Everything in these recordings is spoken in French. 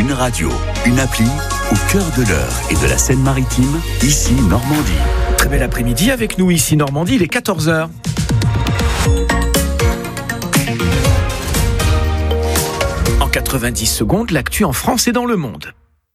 Une radio, une appli, au cœur de l'Eure et de la Seine-Maritime, ici Normandie. Très bel après-midi avec nous ici Normandie, il est 14h. En 90 secondes, l'actu en France et dans le monde.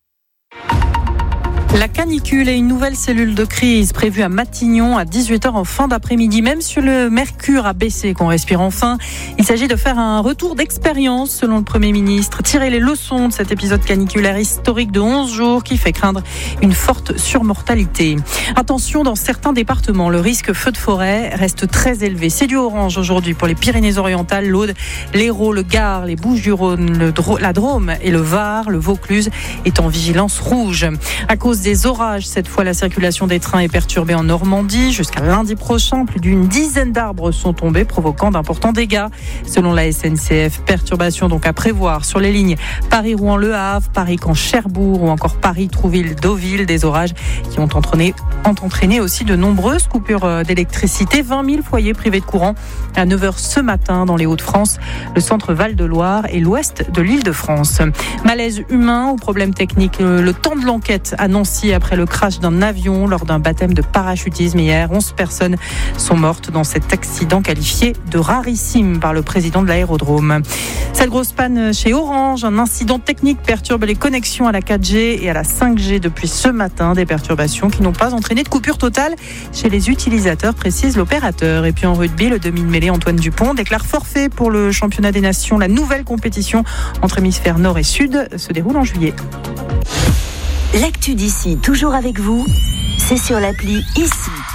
La canicule et une nouvelle cellule de crise prévue à Matignon à 18h en fin d'après-midi. Même si le mercure a baissé, qu'on respire enfin, il s'agit de faire un retour d'expérience selon le Premier ministre. Tirer les leçons de cet épisode caniculaire historique de 11 jours qui fait craindre une forte surmortalité. Attention, dans certains départements, le risque feu de forêt reste très élevé. C'est du orange aujourd'hui pour les Pyrénées-Orientales, l'Aude, l'Hérault, le Gard, les Bouches-du-Rhône, la Drôme et le Var. Le Vaucluse est en vigilance rouge. À cause des orages, cette fois, la circulation des trains est perturbée en Normandie. Jusqu'à lundi prochain, plus d'une dizaine d'arbres sont tombés, provoquant d'importants dégâts. Selon la SNCF, perturbations donc à prévoir sur les lignes Paris-Rouen-Le Havre, Paris-Caen-Cherbourg ou encore Paris-Trouville-Deauville. Des orages qui ont entraîné aussi de nombreuses coupures d'électricité. 20 000 foyers privés de courant à 9h ce matin dans les Hauts-de-France, le centre Val-de-Loire et l'ouest de l'Île-de-France. Malaise humain ou problème technique, le temps de l'enquête à Nancy après le crash d'un avion lors d'un baptême de parachutisme hier. 11 personnes sont mortes dans cet accident qualifié de rarissime par le président de l'aérodrome. Cette grosse panne chez Orange, un incident technique perturbe les connexions à la 4G et à la 5G depuis ce matin. Des perturbations qui n'ont pas entraîné de coupure totale chez les utilisateurs, précise l'opérateur. Et puis en rugby, le demi-mêlée Antoine Dupont déclare forfait pour le championnat des nations. La nouvelle compétition entre hémisphères nord et sud se déroule en juillet. L'actu d'ici, toujours avec vous, c'est sur l'appli Ici.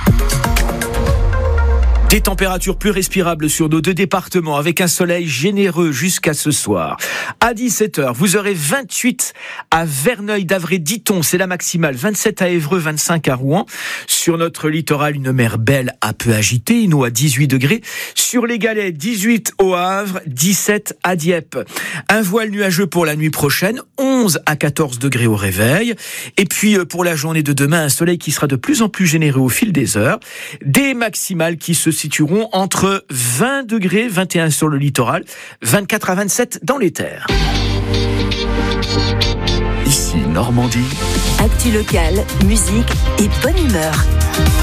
Des températures plus respirables sur nos deux départements avec un soleil généreux jusqu'à ce soir. À 17h, vous aurez 28 à Verneuil-d'Avray-Diton, c'est la maximale. 27 à Évreux, 25 à Rouen. Sur notre littoral, une mer belle à peu agitée, nous à 18 degrés. Sur les galets, 18 au Havre, 17 à Dieppe. Un voile nuageux pour la nuit prochaine, 11 à 14 degrés au réveil. Et puis pour la journée de demain, un soleil qui sera de plus en plus généreux au fil des heures. Des maximales qui se situeront entre 20 degrés, 21 sur le littoral, 24 à 27 dans les terres. Ici Normandie. Actu locale, musique et bonne humeur.